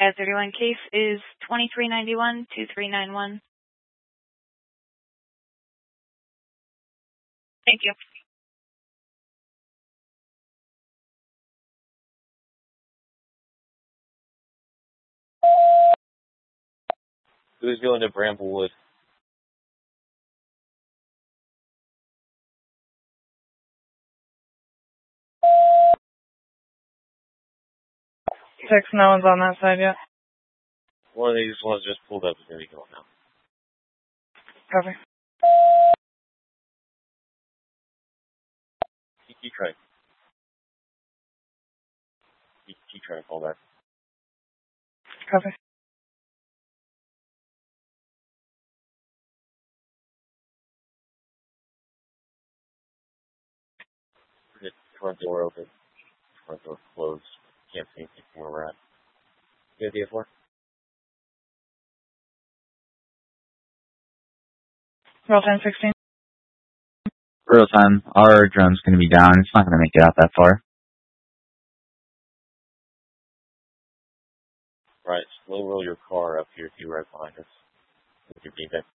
31 case is 2391-2391. Thank you. Who's going to Bramblewood? Six, no one's on that side yet. One of these ones just pulled up is going to be going now. Copy. Keep trying. Keep trying to call back. Copy. The front door open. Front door closed. Can't see anything from where we're at. You have the 4? Roll 1016. Real time. Our drone's going to be down. It's not going to make it out that far. Right. Slow roll your car up here if you're right behind us. With your defense.